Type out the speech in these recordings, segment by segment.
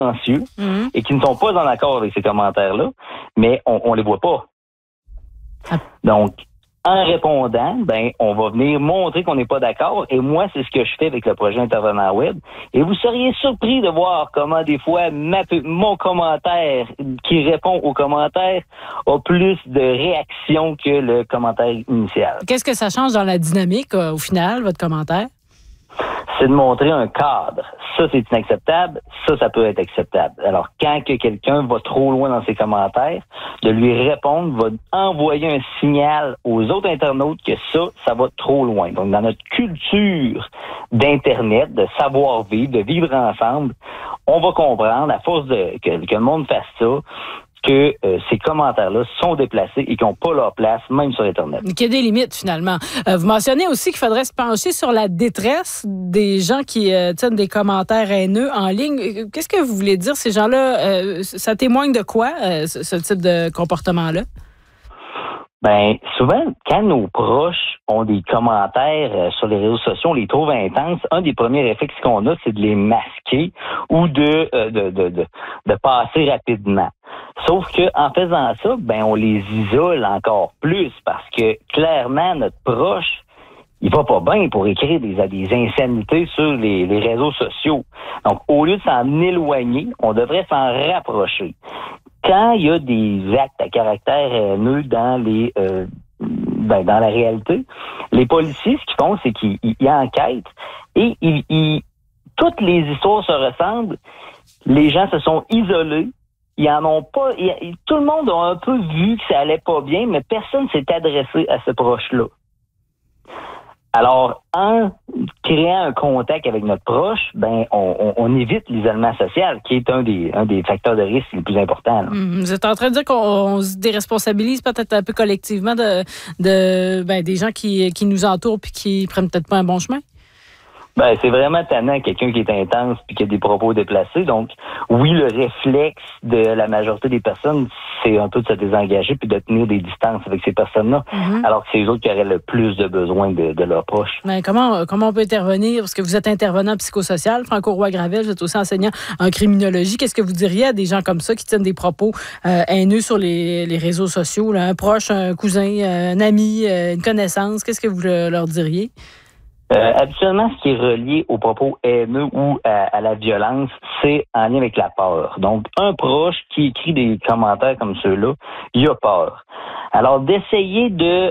silencieux et qui ne sont pas en accord avec ces commentaires-là, mais on les voit pas. Donc, en répondant, on va venir montrer qu'on n'est pas d'accord. Et moi, c'est ce que je fais avec le projet Intervenant Web. Et vous seriez surpris de voir comment des fois mon commentaire qui répond aux commentaires a plus de réactions que le commentaire initial. Qu'est-ce que ça change dans la dynamique, au final, votre commentaire? C'est de montrer un cadre. Ça, c'est inacceptable. Ça peut être acceptable. Alors, quand que quelqu'un va trop loin dans ses commentaires, de lui répondre va envoyer un signal aux autres internautes que ça va trop loin. Donc, dans notre culture d'Internet, de savoir-vivre, de vivre ensemble, on va comprendre, à force que le monde fasse ça, que ces commentaires-là sont déplacés et qu'ils n'ont pas leur place, même sur Internet. Qu'il y a des limites, finalement. Vous mentionnez aussi qu'il faudrait se pencher sur la détresse des gens qui tiennent des commentaires haineux en ligne. Qu'est-ce que vous voulez dire? Ces gens-là, ça témoigne de quoi, ce type de comportement-là? Souvent, quand nos proches ont des commentaires sur les réseaux sociaux, on les trouve intenses, un des premiers réflexes qu'on a, c'est de les masquer ou de passer rapidement. Sauf que en faisant ça, on les isole encore plus parce que clairement, notre proche, il va pas bien pour écrire des insanités sur les réseaux sociaux. Donc, au lieu de s'en éloigner, on devrait s'en rapprocher. Quand il y a des actes à caractère haineux dans dans la réalité, les policiers, ce qu'ils font, c'est qu'ils enquêtent et toutes les histoires se ressemblent. Les gens se sont isolés. Ils en ont pas. Tout le monde a un peu vu que ça allait pas bien, mais personne s'est adressé à ce proche-là. Alors, en créant un contact avec notre proche, on évite l'isolement social, qui est un des facteurs de risque les plus importants. Vous êtes en train de dire qu'on se déresponsabilise peut-être un peu collectivement des gens qui nous entourent puis qui prennent peut-être pas un bon chemin? C'est vraiment tannant, quelqu'un qui est intense puis qui a des propos déplacés. Donc, oui, le réflexe de la majorité des personnes, c'est un peu de se désengager puis de tenir des distances avec ces personnes-là, alors que c'est eux autres qui auraient le plus de besoin de leurs proches. Comment on peut intervenir? Parce que vous êtes intervenant psychosocial, Franco Roy-Gravel, vous êtes aussi enseignant en criminologie. Qu'est-ce que vous diriez à des gens comme ça qui tiennent des propos haineux sur les réseaux sociaux? Là, un proche, un cousin, un ami, une connaissance, qu'est-ce que vous leur diriez? Habituellement, ce qui est relié aux propos haineux ou à la violence, c'est en lien avec la peur. Donc, un proche qui écrit des commentaires comme ceux-là, il a peur. Alors, d'essayer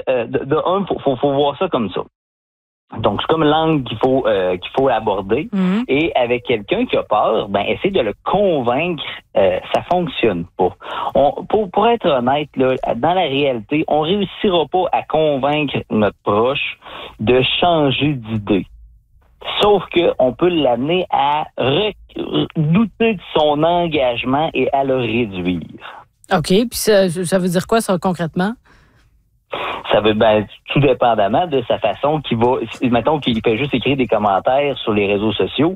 faut voir ça comme ça. Donc, c'est comme l'angle qu'il faut aborder. Et avec quelqu'un qui a peur, essayer de le convaincre, ça fonctionne pas. Pour être honnête, là, dans la réalité, on réussira pas à convaincre notre proche de changer d'idée. Sauf que on peut l'amener à douter de son engagement et à le réduire. OK. Puis ça veut dire quoi, ça, concrètement? Ça veut tout dépendamment de sa façon mettons qu'il fait juste écrire des commentaires sur les réseaux sociaux,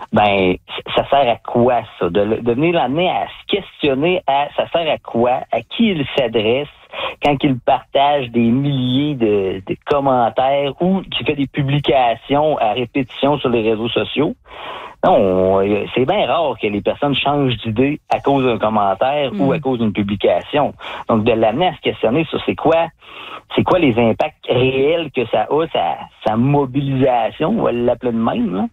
ça sert à quoi ça? De venir l'amener à se questionner ça sert à quoi? À qui il s'adresse quand il partage des milliers de commentaires ou qu'il fait des publications à répétition sur les réseaux sociaux? Non, c'est bien rare que les personnes changent d'idée à cause d'un commentaire ou à cause d'une publication. Donc, de l'amener à se questionner sur c'est quoi les impacts réels que ça a, sa mobilisation, on va l'appeler de même,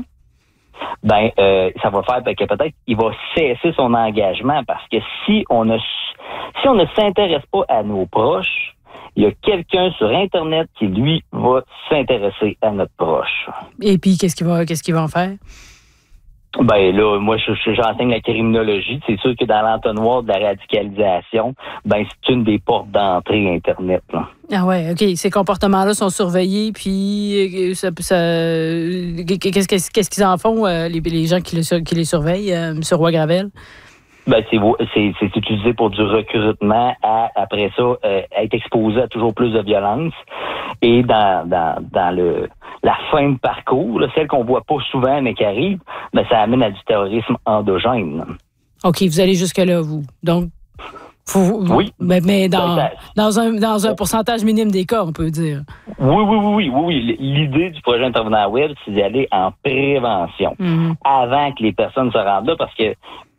ça va faire que peut-être il va cesser son engagement parce que si on ne s'intéresse pas à nos proches, il y a quelqu'un sur Internet qui, lui, va s'intéresser à notre proche. Et puis, qu'est-ce qu'il va en faire? Là, moi, j'enseigne la criminologie. C'est sûr que dans l'entonnoir de la radicalisation, c'est une des portes d'entrée Internet, là. Ah ouais, OK. Ces comportements-là sont surveillés, puis qu'est-ce qu'ils en font, les gens qui les surveillent, M. Roy-Gravel? C'est utilisé pour du recrutement après ça, être exposé à toujours plus de violence. Et dans la fin de parcours, là, celle qu'on voit pas souvent mais qui arrive, ça amène à du terrorisme endogène. OK, vous allez jusque-là, vous. Donc, oui. Mais dans un pourcentage minime des cas, on peut dire. Oui. L'idée du projet Intervenant Web, c'est d'aller en prévention avant que les personnes se rendent là, parce que